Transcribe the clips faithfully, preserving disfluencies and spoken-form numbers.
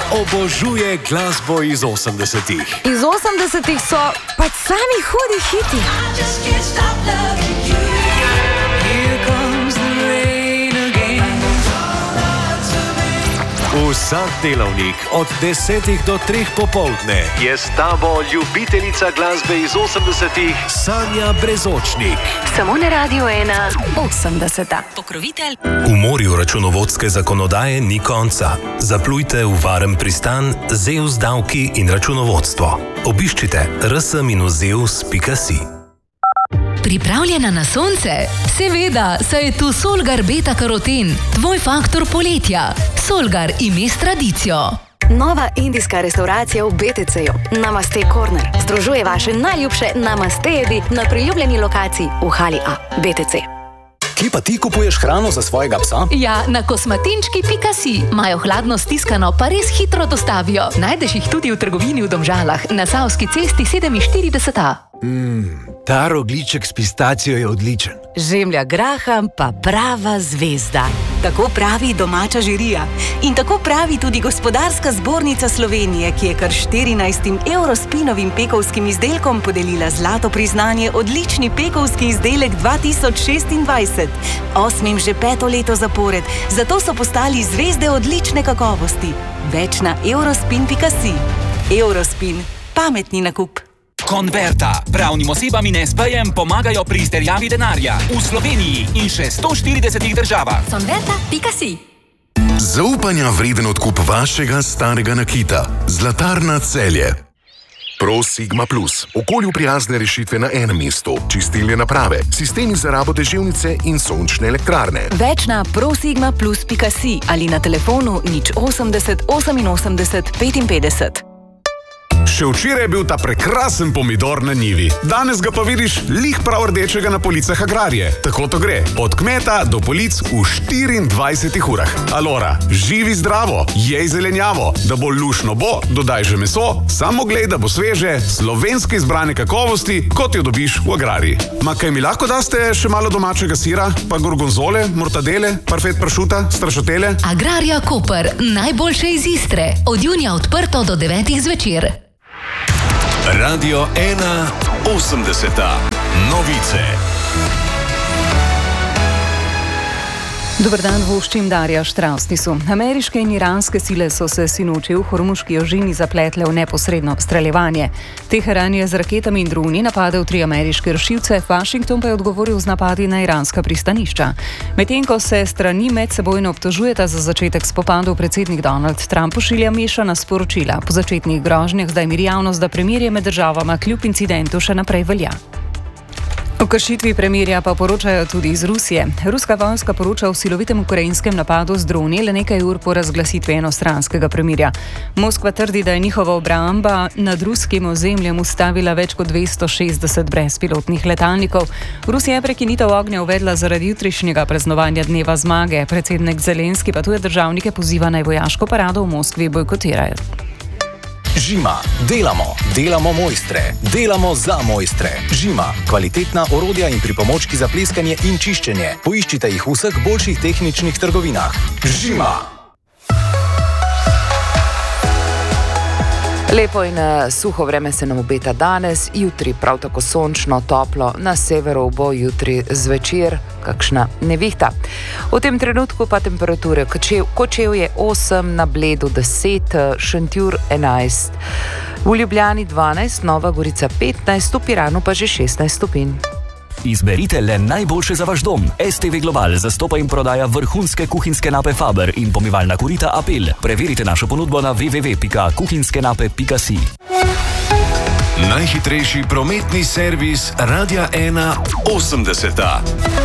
obožuje glasbo iz osemdesetih. Iz osemdesetih so pač sami hudi hiti. Vsak delavnik od desetih do treh popoldne je s tabo ljubiteljica glasbe iz osemdesetih Sanja Brezočnik. Samo na Radio ena osemdeseta. Pokrovitelj. V morju računovodske zakonodaje ni konca. Zaplujte v varen pristan Zeus davki in računovodstvo. Obiščite r s minus zeus pika si. Pripravljena na sonce? Seveda, saj je tu Solgar Beta Karoten, tvoj faktor poletja. Solgar ime s tradicijo. Nova indijska restauracija v B T C-ju, Namaste Corner, združuje vaše najljubše Namaste jedi na priljubljeni lokaciji v hali A, B T C. Kje pa ti kupuješ hrano za svojega psa? Ja, na kosmatinčki pika si. Imajo hladno stiskano, pa res hitro dostavijo. Najdeš jih tudi v trgovini v Domžalah, na Savski cesti sedeminštirideset A. Mmm, ta rogljiček s pistacijo je odličen. Žemlja graham pa prava zvezda. Tako pravi domača žirija. In tako pravi tudi Gospodarska zbornica Slovenije, ki je kar štirinajstim Eurospinovim pekovskim izdelkom podelila zlato priznanje odlični pekovski izdelek dva tisoč šestindvajset. Osmim že peto leto zapored, zato so postali zvezde odlične kakovosti. Več na eurospin pika si. Eurospin. Pametni nakup. Konverta. Pravnim osebam in es pe-jem pomagajo pri izterjavi denarja v Sloveniji in še sto štiridesetih državah. Konverta pika si. Zaupanja vreden odkup vašega starega nakita. Zlatarna Celje. Pro Sigma Plus. Okolju prijazne rešitve na enem mestu. Čistilne naprave, sistemi za rabo deževnice in sončne elektrarne. Več na prosigma plus pika si ali na telefonu nič osemdeset oseminosemdeset petinpetdeset. Še včeraj je bil ta prekrasen pomidor na njivi. Danes ga pa vidiš lih prav rdečega na policah Agrarije. Tako to gre. Od kmeta do polic v štiriindvajsetih urah. Alora, živi zdravo, jej zelenjavo. Da bo lušno bo, dodaj že meso, samo glej, da bo sveže, slovenske izbrane kakovosti, kot jo dobiš v Agrariji. Ma kaj mi lahko daste še malo domačega sira, pa gorgonzole, mortadele, parfet pršuta, strašotele? Agrarija Koper, najboljše iz Istre. Od junija odprto do devetih zvečer. Radio ena osemdeseta. Novice. Dober dan, voščim Darja Štrausnisu. Ameriške in iranske sile so se sinoči v Hormuški ožini zapletle v neposredno streljevanje. Teheran je z raketami in droni napadel tri ameriške rešilce, Washington pa je odgovoril z napadi na iranska pristanišča. Medtem ko se strani medsebojno obtožujeta za začetek spopadov, predsednik Donald Trump pošilja mešana sporočila. Po začetnih grožnjah zdaj miri javnost, da premirje med državama kljub incidentu še naprej velja. O kršitvi premirja pa poročajo tudi iz Rusije. Ruska vojska poroča o silovitem ukrajinskem napadu z droni le nekaj ur po razglasitvi enostranskega premirja. Moskva trdi, da je njihova obramba nad ruskim ozemljem ustavila več kot dvesto šestdeset brezpilotnih letalnikov. Rusija je prekinitev ognja uvedla zaradi jutrišnjega praznovanja dneva zmage. Predsednik Zelenski pa tuje državnike poziva naj vojaško parado v Moskvi bojkotirajo. Žima. Delamo. Delamo mojstre. Delamo za mojstre. Žima. Kvalitetna orodja in pripomočki za pleskanje in čiščenje. Poiščite jih v vseh boljših tehničnih trgovinah. Žima. Lepo in uh, suho vreme se nam obeta danes, jutri prav tako sončno, toplo, na severu bo jutri zvečer kakšna nevihta. V tem trenutku pa temperature Kočevje osem, na Bledu deset, Šentjur enajst, v Ljubljani dvanajst, Nova Gorica petnajst, v Piranu pa že šestnajst stopinj. Izberite le najboljše za vaš dom. es te ve Global zastopa in prodaja vrhunske kuhinjske nape Faber in pomivalna korita Apel. Preverite našo ponudbo na w w w pika kuhinjskenape pika si. Najhitrejši prometni servis Radia ena osemdeseta.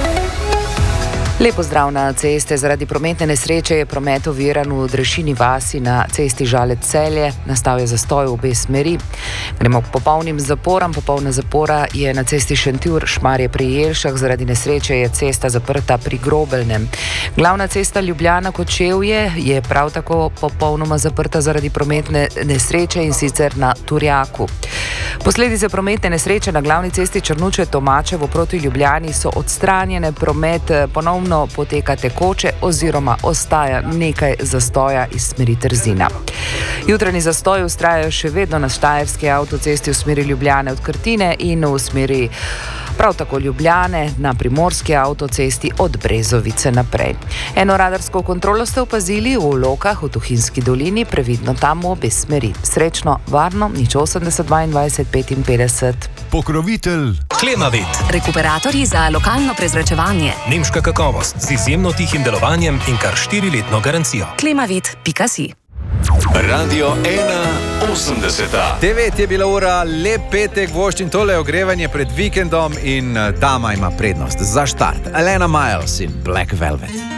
Lepo zdrav na ceste. Zaradi prometne nesreče je promet oviran v Drešini vasi na cesti Žalec-Celje. Nastal je zastoj v obe smeri. Gremo k popolnim zaporam. Popolna zapora je na cesti Šentjur-Šmarje pri Jelšah. Zaradi nesreče je cesta zaprta pri Grobelnem. Glavna cesta Ljubljana-Kočevje je prav tako popolnoma zaprta zaradi prometne nesreče in sicer na Turjaku. Posledice prometne nesreče na glavni cesti Črnuče-Tomačevo proti Ljubljani so odstranjene. Promet ponovno delno poteka tekoče oziroma ostaja nekaj zastoja iz smeri Trzina. Jutranji zastoji vztrajajo še vedno na štajerski avtocesti v smeri Ljubljane od Krtine in v smeri prav tako Ljubljane na primorski avtocesti od Brezovice naprej. Eno radarsko kontrolo ste opazili v Lokah v Tuhinjski dolini, previdno tam v obe smeri. Srečno, varno, nič osemdeset dvaindvajset petinpetdeset. Pokrovitelj Klemavit. Rekuperatorji za lokalno prezračevanje. Nemška kakovost z izjemno tihim delovanjem in kar štiriletno garancijo. Klemavit pika si. Radio ena osemdeseta. devet je bila ura, lep petek, voščin, tole ogrevanje pred vikendom in dama ima prednost za štart. Elena Miles in Black Velvet.